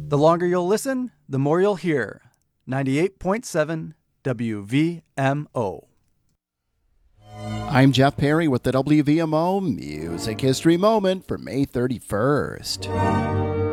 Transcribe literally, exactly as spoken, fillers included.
The longer you'll listen, the more you'll hear. ninety-eight point seven W V M O. I'm Jeff Perry with the W V M O Music History Moment for May thirty-first.